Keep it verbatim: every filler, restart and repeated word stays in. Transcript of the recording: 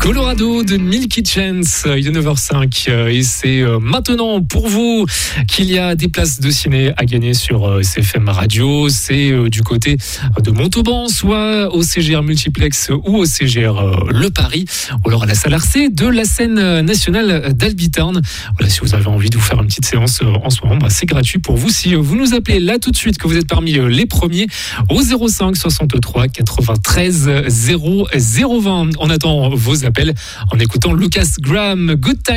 Colorado de Milky Chance, il est neuf heures cinq et c'est maintenant pour vous qu'il y a des places de ciné à gagner sur C F M Radio. C'est du côté de Montauban, soit au C G R Multiplex ou au C G R Le Paris, ou alors à la salle Arcé de la scène nationale d'Albitorne. Voilà, si vous avez envie de vous faire une petite séance en ce moment, bah c'est gratuit pour vous. Si vous nous appelez là tout de suite, que vous êtes parmi les premiers, au zéro cinq soixante-trois quatre-vingt-treize zéro zéro vingt. On attend vos appels en écoutant Lucas Graham, Good Time.